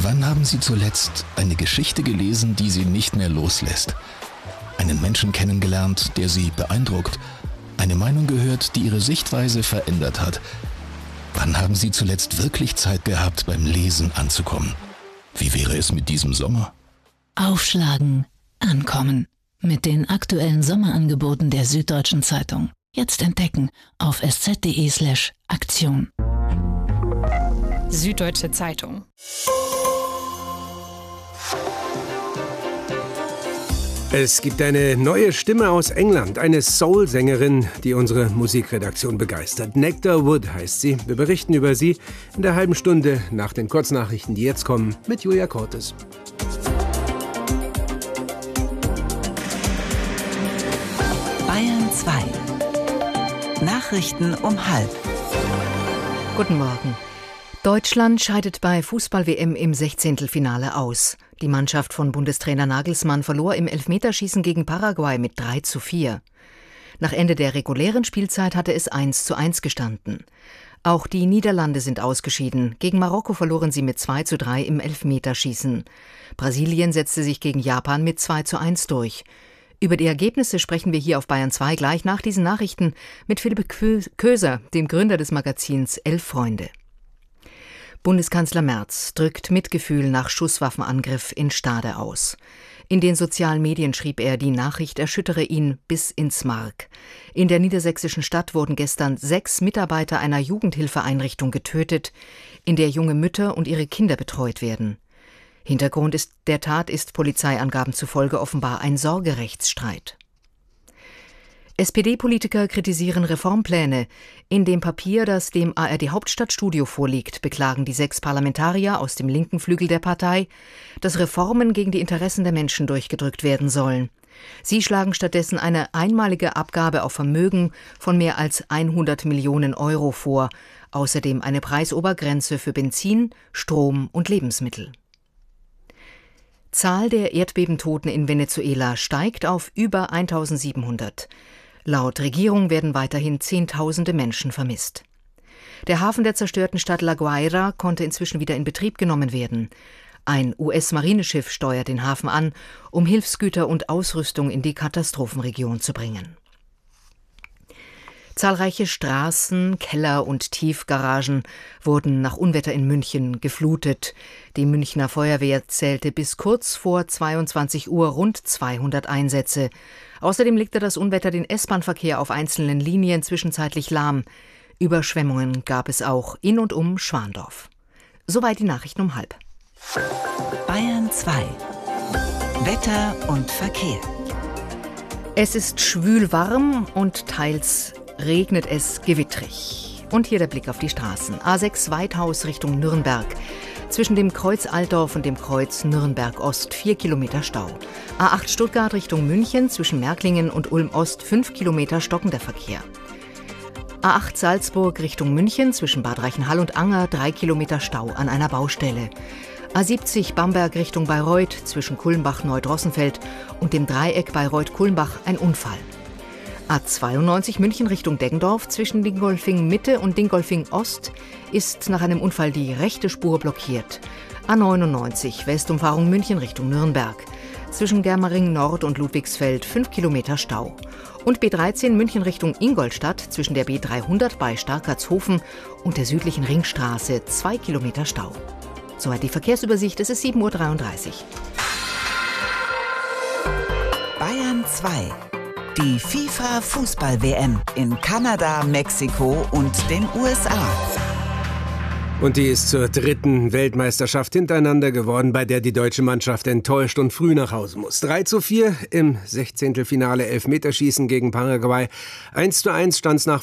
Wann haben Sie zuletzt eine Geschichte gelesen, die Sie nicht mehr loslässt? Einen Menschen kennengelernt, der Sie beeindruckt? Eine Meinung gehört, die Ihre Sichtweise verändert hat? Wann haben Sie zuletzt wirklich Zeit gehabt, beim Lesen anzukommen? Wie wäre es mit diesem Sommer? Aufschlagen, ankommen. Mit den aktuellen Sommerangeboten der Süddeutschen Zeitung. Jetzt entdecken auf sz.de/Aktion. Süddeutsche Zeitung. Es gibt eine neue Stimme aus England, eine Soul-Sängerin, die unsere Musikredaktion begeistert. Nectar Wood heißt sie. Wir berichten über sie in der halben Stunde nach den Kurznachrichten, die jetzt kommen, mit Julia Cortes. Bayern 2. Nachrichten um 12:30. Guten Morgen. Deutschland scheidet bei Fußball-WM im 16. aus. Die Mannschaft von Bundestrainer Nagelsmann verlor im Elfmeterschießen gegen Paraguay mit 3:4. Nach Ende der regulären Spielzeit hatte es 1:1 gestanden. Auch die Niederlande sind ausgeschieden. Gegen Marokko verloren sie mit 2:3 im Elfmeterschießen. Brasilien setzte sich gegen Japan mit 2:1 durch. Über die Ergebnisse sprechen wir hier auf Bayern 2 gleich nach diesen Nachrichten mit Philipp Köser, dem Gründer des Magazins 11 Freunde. Bundeskanzler Merz drückt Mitgefühl nach Schusswaffenangriff in Stade aus. In den sozialen Medien schrieb er, die Nachricht erschüttere ihn bis ins Mark. In der niedersächsischen Stadt wurden gestern 6 Mitarbeiter einer Jugendhilfeeinrichtung getötet, in der junge Mütter und ihre Kinder betreut werden. Hintergrund der Tat ist Polizeiangaben zufolge offenbar ein Sorgerechtsstreit. SPD-Politiker kritisieren Reformpläne. In dem Papier, das dem ARD-Hauptstadtstudio vorliegt, beklagen die 6 Parlamentarier aus dem linken Flügel der Partei, dass Reformen gegen die Interessen der Menschen durchgedrückt werden sollen. Sie schlagen stattdessen eine einmalige Abgabe auf Vermögen von mehr als 100 Millionen Euro vor, außerdem eine Preisobergrenze für Benzin, Strom und Lebensmittel. Zahl der Erdbebentoten in Venezuela steigt auf über 1700. Laut Regierung werden weiterhin Zehntausende Menschen vermisst. Der Hafen der zerstörten Stadt La Guaira konnte inzwischen wieder in Betrieb genommen werden. Ein US-Marineschiff steuert den Hafen an, um Hilfsgüter und Ausrüstung in die Katastrophenregion zu bringen. Zahlreiche Straßen, Keller und Tiefgaragen wurden nach Unwetter in München geflutet. Die Münchner Feuerwehr zählte bis kurz vor 22 Uhr rund 200 Einsätze. Außerdem legte das Unwetter den S-Bahn-Verkehr auf einzelnen Linien zwischenzeitlich lahm. Überschwemmungen gab es auch in und um Schwandorf. Soweit die Nachrichten um 12:30. Bayern 2. Wetter und Verkehr. Es ist schwül warm und teils regnet es gewittrig. Und hier der Blick auf die Straßen. A6 Weithaus Richtung Nürnberg. Zwischen dem Kreuz Altdorf und dem Kreuz Nürnberg-Ost 4 Kilometer Stau. A8 Stuttgart Richtung München zwischen Märklingen und Ulm-Ost 5 Kilometer stockender Verkehr. A8 Salzburg Richtung München zwischen Bad Reichenhall und Anger 3 Kilometer Stau an einer Baustelle. A70 Bamberg Richtung Bayreuth zwischen Kulmbach-Neudrossenfeld und dem Dreieck Bayreuth-Kulmbach ein Unfall. A92 München Richtung Deggendorf zwischen Dingolfing Mitte und Dingolfing Ost ist nach einem Unfall die rechte Spur blockiert. A99 Westumfahrung München Richtung Nürnberg. Zwischen Germering Nord und Ludwigsfeld 5 Kilometer Stau. Und B13 München Richtung Ingolstadt zwischen der B300 bei Starkertshofen und der südlichen Ringstraße 2 Kilometer Stau. Soweit die Verkehrsübersicht, es ist 7:33 Uhr. Bayern 2. Die FIFA-Fußball-WM in Kanada, Mexiko und den USA. Und die ist zur 3. Weltmeisterschaft hintereinander geworden, bei der die deutsche Mannschaft enttäuscht und früh nach Hause muss. 3:4 im 16. Elfmeterschießen gegen Paraguay. 1:1 stand es nach